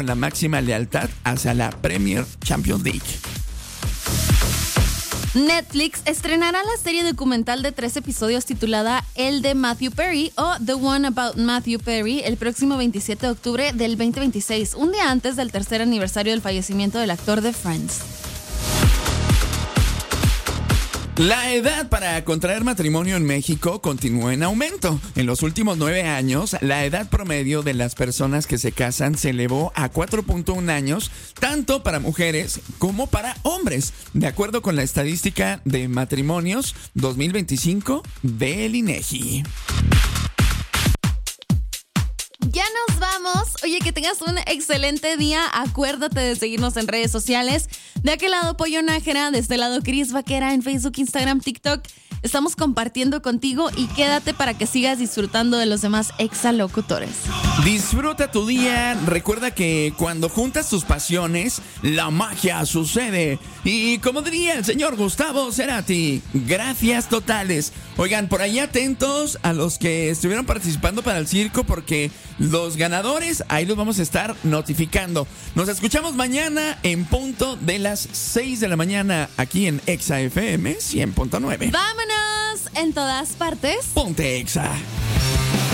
la máxima lealtad hacia la Premier Champions League. Netflix estrenará la serie documental de 3 episodios titulada El de Matthew Perry o The One About Matthew Perry el próximo 27 de octubre del 2026, un día antes del tercer aniversario del fallecimiento del actor de Friends. La edad para contraer matrimonio en México continúa en aumento. En los últimos 9 años, la edad promedio de las personas que se casan se elevó a 4.1 años, tanto para mujeres como para hombres, de acuerdo con la estadística de matrimonios 2025 del INEGI. Ya nos vamos. Oye, que tengas un excelente día. Acuérdate de seguirnos en redes sociales. De aquel lado, Pollo Nájera. De este lado, Cris Vaquera en Facebook, Instagram, TikTok. Estamos compartiendo contigo y quédate para que sigas disfrutando de los demás exalocutores. Disfruta tu día. Recuerda que cuando juntas tus pasiones, la magia sucede. Y como diría el señor Gustavo Cerati, gracias totales. Oigan, por ahí atentos a los que estuvieron participando para el circo, porque los ganadores ahí los vamos a estar notificando. Nos escuchamos mañana en punto de las 6 de la mañana aquí en Exa FM 100.9. ¡Vámonos! En todas partes. Ponte Exa.